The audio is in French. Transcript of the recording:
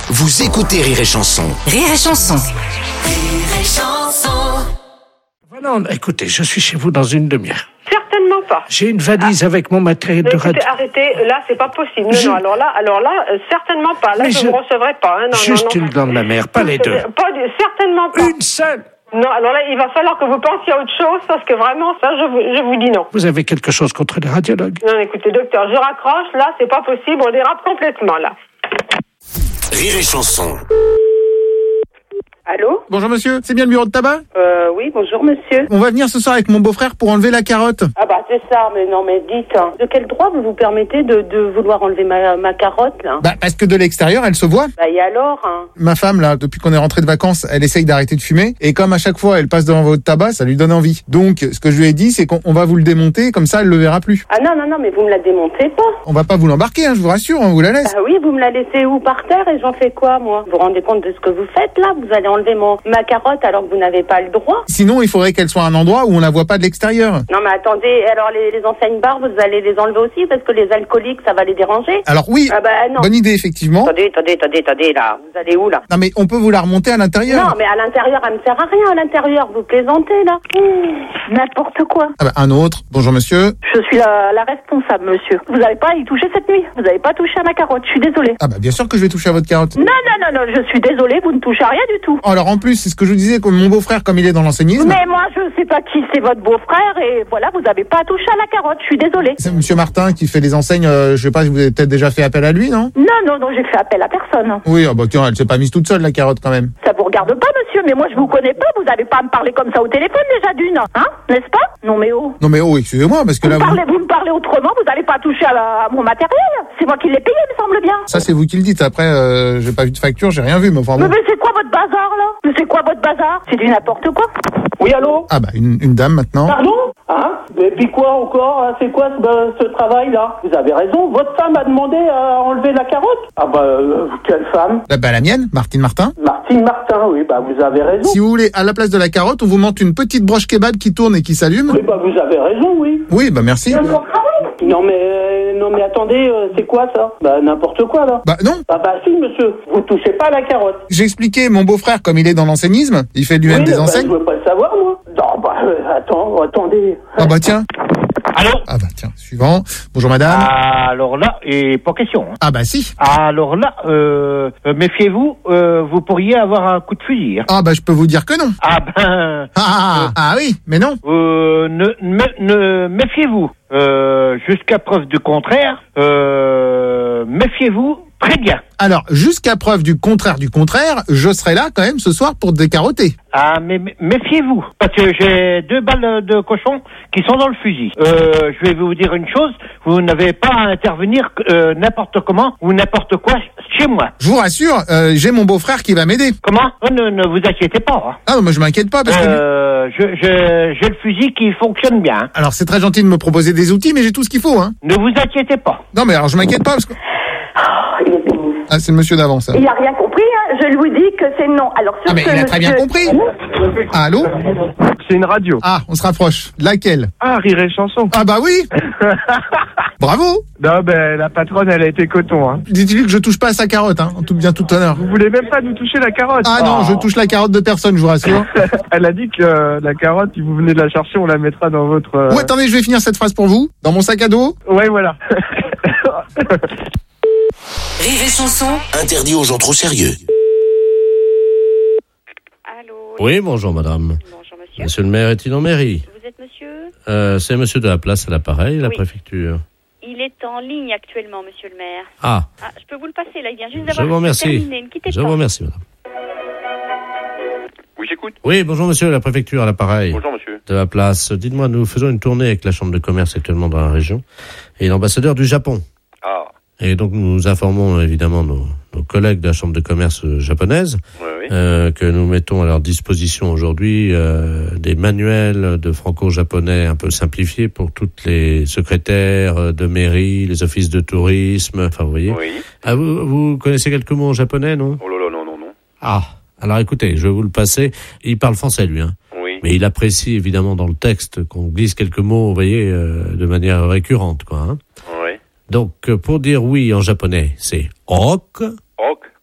Vous écoutez Rire et Chanson. Rire et Chanson. Rire et Chanson. Voilà, écoutez, je suis chez vous dans une demi-heure. Certainement pas. J'ai une valise avec mon matériel de Écoutez, radio. arrêtez, là c'est pas possible. Non, alors là, certainement pas. Là, Mais je ne recevrai pas. Hein. Non, Juste non, non. une dent de la mer, pas les deux. Certainement pas. Une seule. Non, alors là, il va falloir que vous pensiez à autre chose, parce que vraiment, ça, je vous dis non. Vous avez quelque chose contre les radiologues? Non, écoutez, docteur, je raccroche, là, c'est pas possible, on dérape complètement, là. Rire et Chanson. Allô? Bonjour monsieur, c'est bien le bureau de tabac? Oui, bonjour monsieur. On va venir ce soir avec mon beau-frère pour enlever la carotte. Ah bah c'est ça, mais non, mais dites, hein, de quel droit vous permettez de vouloir enlever ma carotte, là? Bah parce que de l'extérieur elle se voit. Bah et alors, hein? Ma femme là, depuis qu'on est rentré de vacances, elle essaye d'arrêter de fumer. Et comme à chaque fois elle passe devant votre tabac, ça lui donne envie. Donc ce que je lui ai dit c'est qu'on va vous le démonter, comme ça elle le verra plus. Ah non, mais vous me la démontez pas. On va pas vous l'embarquer, hein, je vous rassure, on vous la laisse. Ah oui, vous me la laissez où, par terre, et j'en fais quoi, moi? Vous vous rendez compte de ce que vous faites, là? Vous allez enlever ma carotte alors que vous n'avez pas le droit? Sinon il faudrait qu'elle soit à un endroit où on la voit pas de l'extérieur. Non mais attendez, alors les enseignes bars, vous allez les enlever aussi parce que les alcooliques, ça va les déranger? Alors oui, Ah bah non. bonne idée effectivement. Attendez, là, vous allez où, là? Non mais on peut vous la remonter à l'intérieur. Non mais à l'intérieur, elle me sert à rien, à l'intérieur, vous plaisantez, là. N'importe quoi. Ah bah un autre, bonjour monsieur. Je suis la responsable, monsieur. Vous n'avez pas à y toucher cette nuit. Vous n'avez pas touché à ma carotte, je suis désolée. Ah bah bien sûr que je vais toucher à votre carotte. Non, je suis désolée, vous ne touchez à rien du tout. Alors en plus, c'est ce que je vous disais, comme mon beau-frère, comme il est dans l'enseignisme. Mais moi, je sais pas qui c'est votre beau-frère et voilà, vous n'avez pas à toucher à la carotte, je suis désolée. C'est monsieur Martin qui fait les enseignes, je sais pas si vous avez peut-être déjà fait appel à lui, non? Non, j'ai fait appel à personne. Oui, ah bah tiens, elle s'est pas mise toute seule la carotte quand même. Ça vous regarde pas, monsieur, mais moi je vous connais pas, vous n'avez pas à me parler comme ça au téléphone déjà d'une, hein, n'est-ce pas? Non mais oh. Non mais oh, excusez-moi, parce que là Vous me parlez autrement, vous n'allez pas toucher à mon matériel. C'est moi qui l'ai payé, me semble bien. Ça c'est vous qui le dites, après j'ai pas vu de facture, j'ai rien vu, mais enfin bon. Mais c'est quoi votre bazar là? Mais c'est quoi votre bazar? C'est du n'importe quoi. Oui, allô? Ah bah une dame maintenant. Pardon? Hein? Et puis quoi encore? Hein? C'est quoi ce travail-là? Vous avez raison, votre femme a demandé à enlever la carotte? Ah bah, quelle femme? Bah la mienne, Martine Martin. Martine Martin, oui, bah vous avez raison. Si vous voulez, à la place de la carotte, on vous monte une petite broche kebab qui tourne et qui s'allume. Oui, bah vous avez raison, oui. Oui, bah merci. Non mais attendez, c'est quoi ça? Bah n'importe quoi là. Bah non, Ah bah si monsieur, vous touchez pas à la carotte. j'ai expliqué, mon beau-frère, comme il est dans l'enseignisme, il fait lui-même Oui, des bah, enseignes. je veux pas le savoir moi. Non bah attendez. Ah bah tiens. Allô? Ah bah tiens, suivant. Bonjour madame. Alors là, et pas question. Hein. Ah bah si. Alors là, méfiez-vous, vous pourriez avoir un coup de fusil. Hein. Ah bah je peux vous dire que non. Ah ben, Ah oui, mais non. méfiez-vous. Jusqu'à preuve du contraire, méfiez-vous très bien. Alors, jusqu'à preuve du contraire, je serai là quand même ce soir pour décarotter. Ah, mais méfiez-vous, parce que j'ai 2 balles de cochon qui sont dans le fusil. Je vais vous dire une chose, vous n'avez pas à intervenir n'importe comment ou n'importe quoi chez moi. Je vous rassure, j'ai mon beau-frère qui va m'aider. Comment? Ne vous inquiétez pas. Hein. Ah non, moi je m'inquiète pas parce que... J'ai le fusil qui fonctionne bien. Hein. Alors c'est très gentil de me proposer des outils, mais j'ai tout ce qu'il faut. Hein. Ne vous inquiétez pas. Non mais alors je m'inquiète pas parce que... Ah c'est le monsieur d'avant ça. Il n'a rien compris, hein. Je lui dis que c'est non. Alors, Ah mais il a très bien compris. Ah, allô? C'est une radio. Ah, on se rapproche. Laquelle? Ah, Rire et Chanson. Ah bah oui. Bravo. Non, ben la patronne, elle a été coton. Hein. Dites-lui que je touche pas à sa carotte, hein, en tout bien tout honneur. Vous voulez même pas nous toucher la carotte? Ah non, je touche la carotte de personne, je vous rassure. Elle a dit que la carotte, si vous venez de la chercher, on la mettra dans votre... Ouais, attendez, je vais finir cette phrase pour vous. Dans mon sac à dos. Ouais, voilà. Rire et Chanson. Interdit aux gens trop sérieux. Allô? Oui, bonjour madame. Bonjour monsieur. Monsieur le maire est-il en mairie? Vous êtes monsieur? C'est monsieur de la place à l'appareil, la Oui. préfecture. Il est en ligne actuellement, monsieur le maire. Ah, Ah, je peux vous le passer là, il vient juste je d'avoir vous remercie. terminé. Ne quittez Je pas. vous remercie madame. Oui, j'écoute. Oui, bonjour monsieur, la préfecture à l'appareil. Bonjour, monsieur. De la place. Dites-moi, nous faisons une tournée avec la chambre de commerce actuellement dans la région et l'ambassadeur du Japon. Ah, Et donc nous informons évidemment nos collègues de la chambre de commerce japonaise oui. que nous mettons à leur disposition aujourd'hui des manuels de franco-japonais un peu simplifiés pour toutes les secrétaires de mairie, les offices de tourisme, enfin vous voyez. Oui. Ah, vous connaissez quelques mots en japonais, non? Oh là là, non. Ah, alors écoutez, je vais vous le passer. Il parle français lui, hein. Oui. Mais il apprécie évidemment dans le texte qu'on glisse quelques mots, vous voyez, de manière récurrente, quoi. Hein. Oui. Donc, pour dire oui en japonais, c'est ok. Ok.